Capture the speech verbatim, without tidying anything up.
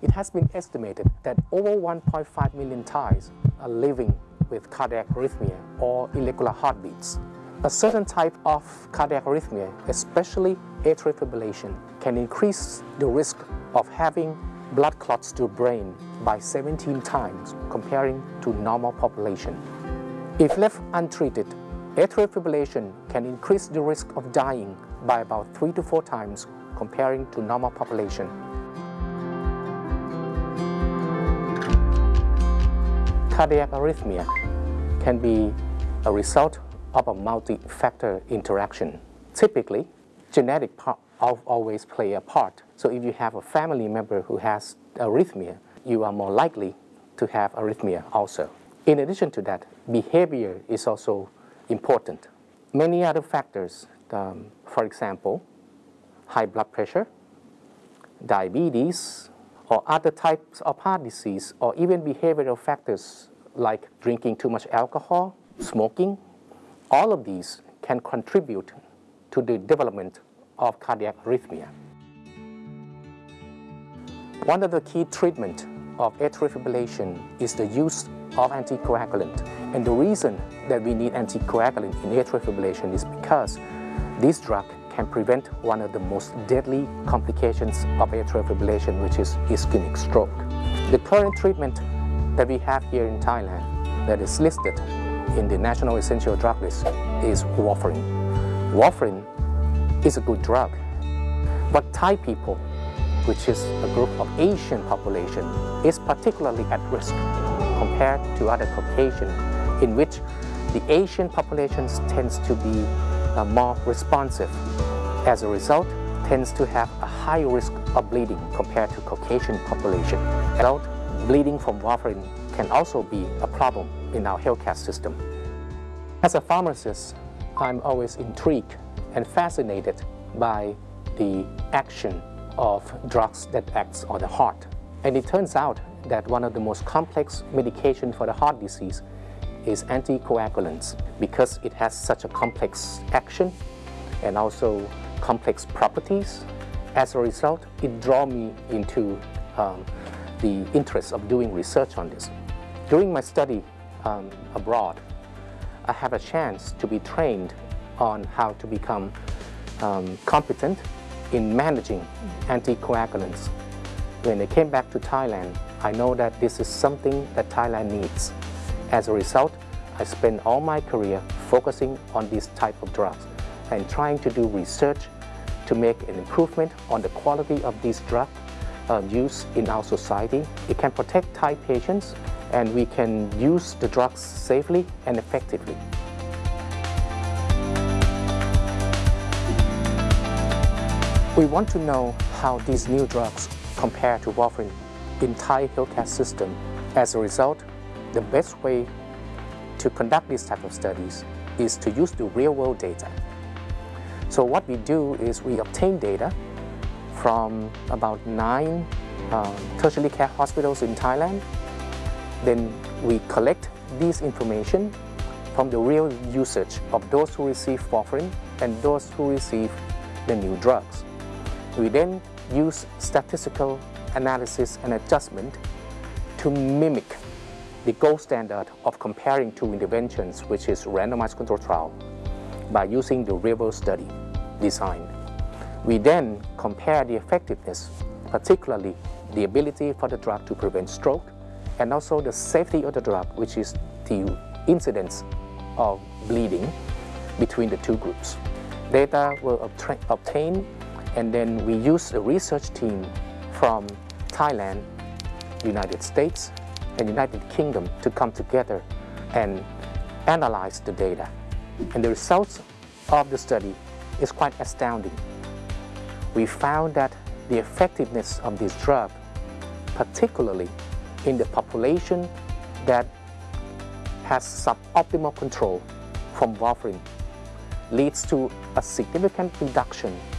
It has been estimated that over one point five million Thais are living with cardiac arrhythmia or irregular heartbeats. A certain type of cardiac arrhythmia, especially atrial fibrillation, can increase the risk of having blood clots to the brain by seventeen times comparing to normal population. If left untreated, atrial fibrillation can increase the risk of dying by about three to four times comparing to normal population. Cardiac arrhythmia can be a result of a multi-factor interaction. Typically, genetic part always play a part. So if you have a family member who has arrhythmia, you are more likely to have arrhythmia also. In addition to that, behavior is also important. Many other factors, um, for example, high blood pressure, diabetes, or other types of heart disease, or even behavioral factors like drinking too much alcohol, smoking, all of these can contribute to the development of cardiac arrhythmia. One of the key treatments of atrial fibrillation is the use of anticoagulant. And the reason that we need anticoagulant in atrial fibrillation is because this drug can prevent one of the most deadly complications of atrial fibrillation, which is ischemic stroke. The current treatment that we have here in Thailand that is listed in the National Essential Drug List is warfarin. Warfarin is a good drug, but Thai people, which is a group of Asian population, is particularly at risk compared to other Caucasian, in which the Asian populations tends to be uh, more responsive. As a result, tends to have a high risk of bleeding compared to Caucasian population. Adult bleeding from warfarin can also be a problem in our healthcare system. As a pharmacist, I'm always intrigued and fascinated by the action of drugs that acts on the heart. And it turns out that one of the most complex medications for the heart disease is anticoagulants, because it has such a complex action and also complex properties. As a result, it drew me into um, the interest of doing research on this. During my study um, abroad, I have a chance to be trained on how to become um, competent in managing anticoagulants. When I came back to Thailand, I know that this is something that Thailand needs. As a result, I spent all my career focusing on this type of drugs and trying to do research to make an improvement on the quality of these drugs uh, used in our society. It can protect Thai patients, and we can use the drugs safely and effectively. We want to know how these new drugs compare to warfarin in Thai healthcare system. As a result, the best way to conduct these type of studies is to use the real-world data. So what we do is we obtain data from about nine um, tertiary care hospitals in Thailand. Then we collect this information from the real usage of those who receive warfarin and those who receive the new drugs. We then use statistical analysis and adjustment to mimic the gold standard of comparing two interventions, which is randomized control trial, by using the real-world study design. We then compare the effectiveness, particularly the ability for the drug to prevent stroke, and also the safety of the drug, which is the incidence of bleeding between the two groups. Data were obtained, and then we use a research team from Thailand, United States, and United Kingdom to come together and analyze the data. And the results of the study is quite astounding. We found that the effectiveness of this drug, particularly in the population that has suboptimal control from warfarin, leads to a significant reduction